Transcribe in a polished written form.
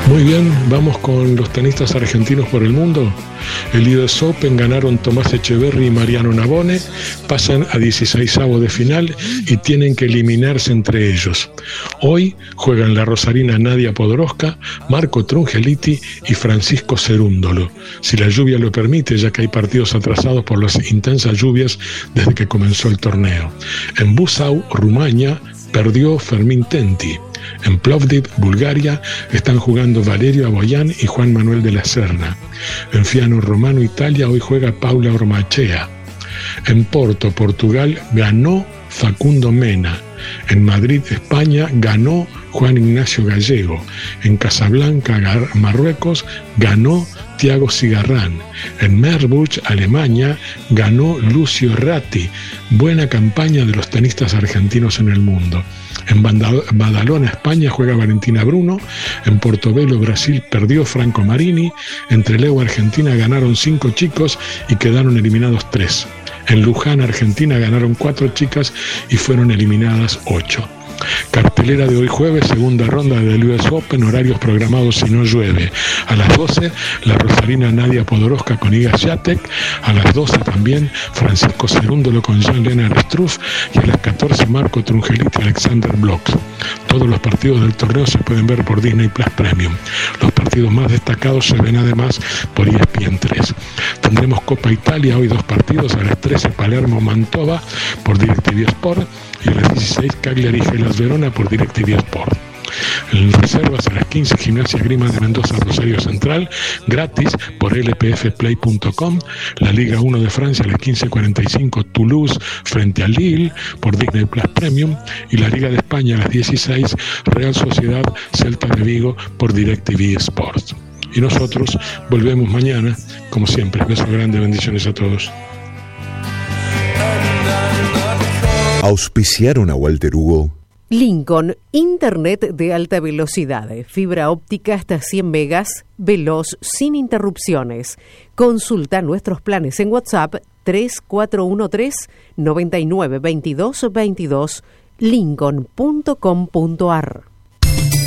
Muy bien, vamos con los tenistas argentinos por el mundo. El US Open ganaron Tomás Echeverry y Mariano Navone, pasan a 16avos de final y tienen que eliminarse entre ellos. Hoy juegan la rosarina Nadia Podoroska, Marco Trungeliti y Francisco Cerúndolo, si la lluvia lo permite, ya que hay partidos atrasados por las intensas lluvias desde que comenzó el torneo. En Buzău, Rumania, perdió Fermín Tenti. En Plovdiv, Bulgaria, están jugando Valerio Aboyán y Juan Manuel de la Serna. En Fiano Romano, Italia, hoy juega Paula Ormachea. En Porto, Portugal, ganó Facundo Mena. En Madrid, España, ganó Juan Ignacio Gallego. En Casablanca, Marruecos, ganó Thiago Cigarrán. En Meerbusch, Alemania, ganó Lucio Ratti. Buena campaña de los tenistas argentinos en el mundo. En Badalona, España, juega Valentina Bruno. En Portobelo, Brasil, perdió Franco Marini. En Trelew, Argentina, ganaron 5 chicos y quedaron eliminados 3. En Luján, Argentina, ganaron 4 chicas y fueron eliminadas 8. Cartelera de hoy jueves, segunda ronda del US Open, horarios programados si no llueve. A las 12, la rosarina Nadia Podoroska con Iga Swiatek. A las 12 también, Francisco Cerúndolo con Jan-Lennard Struff. Y a las 14, Marco Trungeliti y Alexander Blocks. Todos los partidos del torneo se pueden ver por Disney Plus Premium. Los partidos más destacados se ven además por ESPN 3. Tendremos Copa Italia, hoy 2 partidos, a las 13 Palermo-Mantova por DirecTV Sport y a las 16 Cagliari Hellas Verona por DirecTV Sport. En reservas a las 15 Gimnasia Grima de Mendoza Rosario Central, gratis por lpfplay.com. La Liga 1 de Francia a las 15:45 Toulouse frente a Lille por Disney Plus Premium. Y la Liga de España a las 16 Real Sociedad Celta de Vigo por DirecTV Sports. Y nosotros volvemos mañana, como siempre. Beso grande, bendiciones a todos. Auspiciaron a Walter Hugo. Lincoln, internet de alta velocidad, fibra óptica hasta 100 megas, veloz, sin interrupciones. Consulta nuestros planes en WhatsApp 3413-992222, lincoln.com.ar.